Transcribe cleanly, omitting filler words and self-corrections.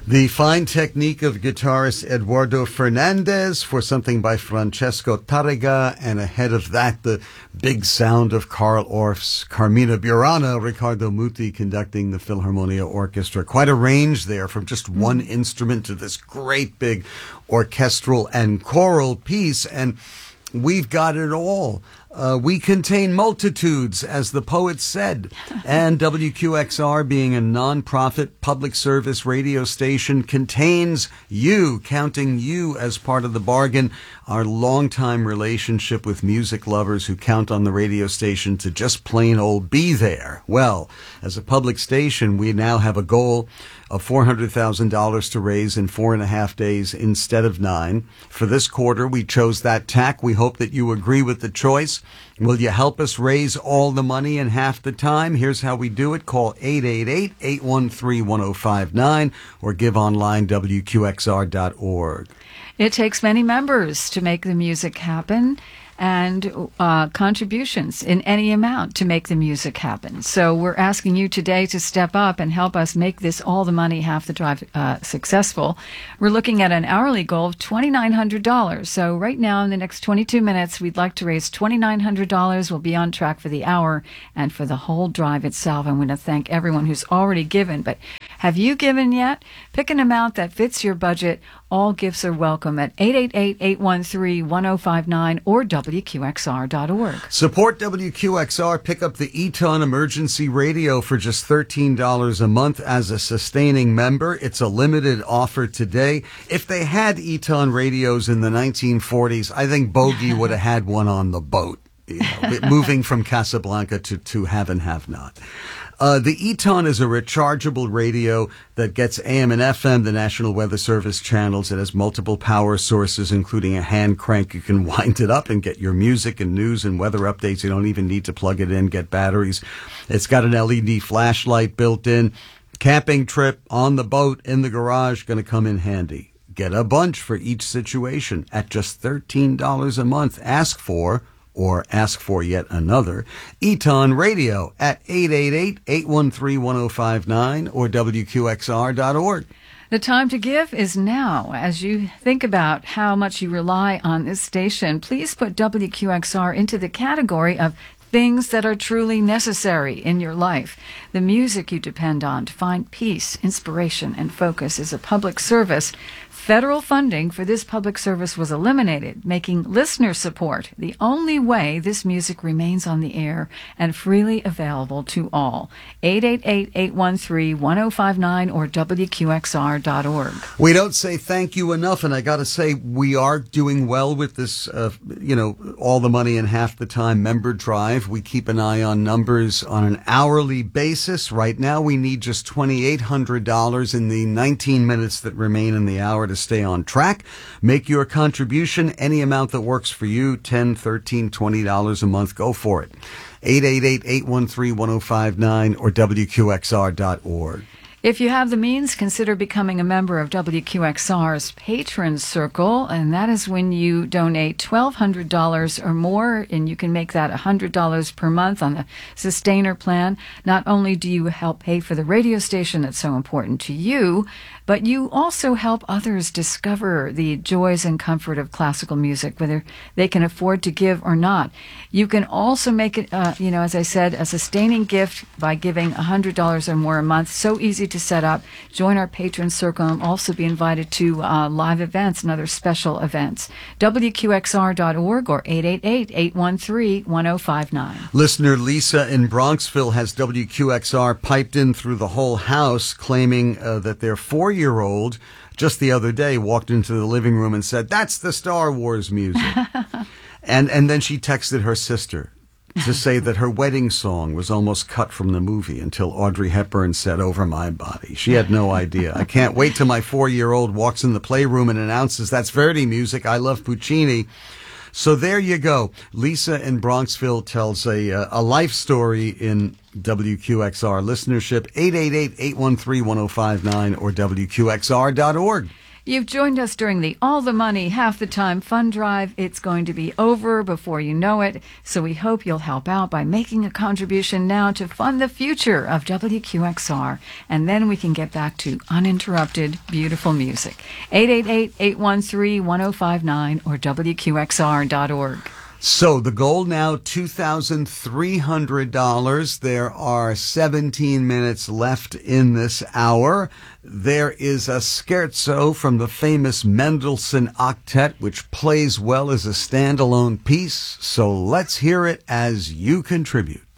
The fine technique of guitarist Eduardo Fernandez for something by Francesco Tarrega, and ahead of that, the big sound of Carl Orff's Carmina Burana, Riccardo Muti conducting the Philharmonia Orchestra. Quite a range there from just one instrument to this great big orchestral and choral piece, and we've got it all. We contain multitudes, as the poet said, and WQXR, being a non-profit public service radio station, contains you, counting you as part of the bargain. Our longtime relationship with music lovers who count on the radio station to just plain old be there. Well, as a public station, we now have a goal of $400,000 to raise in 4.5 days instead of 9. For this quarter, we chose that tack. We hope that you agree with the choice. Will you help us raise all the money in half the time? Here's how we do it. Call 888-813-1059 or give online WQXR.org. It takes many members to make the music happen, and contributions in any amount to make the music happen. So we're asking you today to step up and help us make this All the Money, Half the Drive successful. We're looking at an hourly goal of $2,900. So right now, in the next 22 minutes, we'd like to raise $2,900. We'll be on track for the hour and for the whole drive itself. I'm going to thank everyone who's already given. But have you given yet? Pick an amount that fits your budget. All gifts are welcome at 888-813-1059 or WQXR.org. Support WQXR. Pick up the Eton Emergency Radio for just $13 a month as a sustaining member. It's a limited offer today. If they had Eton radios in the 1940s, I think Bogey would have had one on the boat, moving from Casablanca to Have and Have Not. The Eton is a rechargeable radio that gets AM and FM, the National Weather Service channels. It has multiple power sources, including a hand crank. You can wind it up and get your music and news and weather updates. You don't even need to plug it in, get batteries. It's got an LED flashlight built in. Camping trip, on the boat, in the garage, going to come in handy. Get a bunch for each situation at just $13 a month. Ask for yet another Eton Radio at 888-813-1059 or WQXR.org. The time to give is now. As you think about how much you rely on this station, please put WQXR into the category of things that are truly necessary in your life. The music you depend on to find peace, inspiration, and focus is a public service. Federal funding for this public service was eliminated, making listener support the only way this music remains on the air and freely available to all. 888-813-1059 or WQXR.org. We don't say thank you enough, and I got to say we are doing well with this, all the money in half the time member drive. We keep an eye on numbers on an hourly basis. Right now, we need just $2,800 in the 19 minutes that remain in the hour to stay on track. Make your contribution, any amount that works for you, $10, $13, $20 a month. Go for it. 888-813-1059 or WQXR.org. If you have the means, consider becoming a member of WQXR's Patron Circle, and that is when you donate $1,200 or more, and you can make that $100 per month on the Sustainer plan. Not only do you help pay for the radio station that's so important to you, but you also help others discover the joys and comfort of classical music, whether they can afford to give or not. You can also make it, as I said, a sustaining gift by giving $100 or more a month. So easy to set up. Join our Patron Circle and also be invited to live events and other special events. WQXR.org or 888-813-1059. Listener Lisa in Bronxville has WQXR piped in through the whole house, claiming that their 4-year-old just the other day walked into the living room and said, "That's the Star Wars music." and then she texted her sister to say that her wedding song was almost cut from the movie until Audrey Hepburn said, "Over my body." She had no idea. "I can't wait till my 4-year-old walks in the playroom and announces that's Verdi music. I love Puccini." So there you go. Lisa in Bronxville tells a life story in WQXR listenership. 888-813-1059 or WQXR.org. You've joined us during the All the Money, Half the Time fund drive. It's going to be over before you know it, so we hope you'll help out by making a contribution now to fund the future of WQXR, and then we can get back to uninterrupted, beautiful music. 888-813-1059 or WQXR.org. So the goal now, $2,300. There are 17 minutes left in this hour. There is a scherzo from the famous Mendelssohn Octet, which plays well as a standalone piece. So let's hear it as you contribute.